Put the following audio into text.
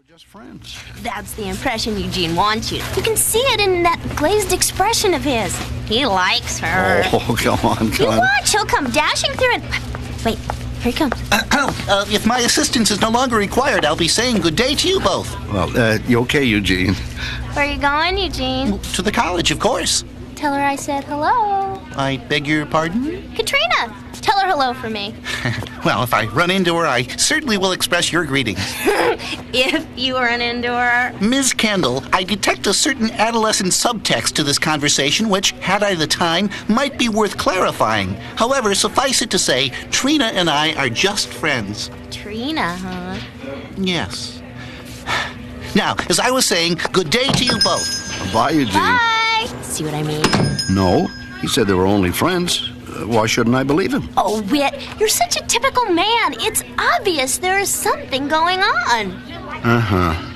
Just friends. That's the impression Eugene wants you. You can see it in that glazed expression of his. He likes her. Oh, come on, You watch, he'll come dashing through and... Wait, here he comes. If my assistance is no longer required, I'll be saying good day to you both. Well, you okay, Eugene? Where are you going, Eugene? To the college, of course. Tell her I said hello. I beg your pardon? Katrina, tell her hello for me. Well, if I run into her, I certainly will express your greetings. If you run into her. Ms. Kendall, I detect a certain adolescent subtext to this conversation which, had I the time, might be worth clarifying. However, suffice it to say, Trina and I are just friends. Trina, huh? Yes. Now, as I was saying, good day to you both. Bye, Eugene. Bye! See what I mean? No, he said they were only friends. Why shouldn't I believe him? Oh, Whit, you're such a typical man. It's obvious there is something going on. Uh-huh.